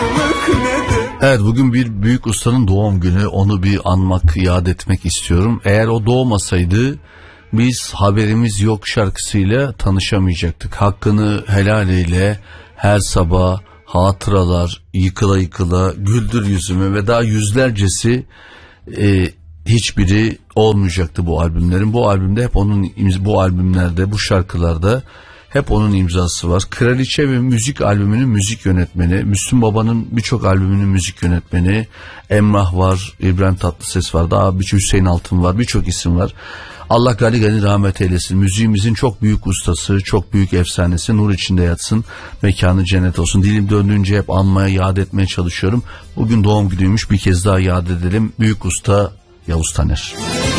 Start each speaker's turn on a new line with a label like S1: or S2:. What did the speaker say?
S1: Evet, bugün bir büyük ustanın doğum günü, onu bir anmak, yad etmek istiyorum. Eğer o doğmasaydı biz Haberimiz Yok şarkısıyla tanışamayacaktık. Hakkını helal eyle, her sabah, hatıralar, yıkıla yıkıla, güldür yüzümü ve daha yüzlercesi, hiçbiri olmayacaktı bu albümlerin. Bu albümde hep onun, bu albümlerde, bu şarkılarda hep onun imzası var. Kraliçe ve Müzik albümünün müzik yönetmeni, Müslüm Baba'nın birçok albümünün müzik yönetmeni, Emrah var, İbrahim Tatlıses var, daha bir Hüseyin Altın var, birçok isim var. Allah gani gani rahmet eylesin. Müziğimizin çok büyük ustası, çok büyük efsanesi, nur içinde yatsın, mekanı cennet olsun. Dilim döndüğünce hep anmaya, yad etmeye çalışıyorum. Bugün doğum günüymüş, bir kez daha yad edelim. Büyük usta Yavuz Taner.